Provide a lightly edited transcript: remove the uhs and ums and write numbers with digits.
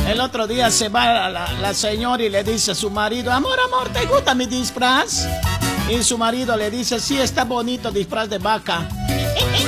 El otro día se va la señora y le dice a su marido, amor, amor, ¿te gusta mi disfraz? Y su marido le dice, sí, está bonito, disfraz de vaca.